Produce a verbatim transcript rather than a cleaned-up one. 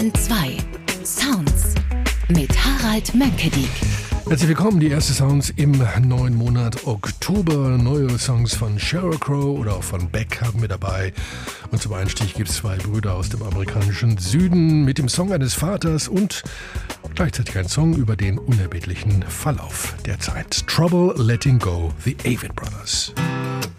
Bremen zwei. Sounds mit Harald Mönckeberg. Herzlich willkommen, die erste Sounds im neuen Monat Oktober. Neue Songs von Sheryl Crow oder auch von Beck haben wir dabei. Und zum Einstieg gibt es zwei Brüder aus dem amerikanischen Süden mit dem Song eines Vaters und gleichzeitig ein Song über den unerbittlichen Verlauf der Zeit. Trouble Letting Go, The Avett Brothers.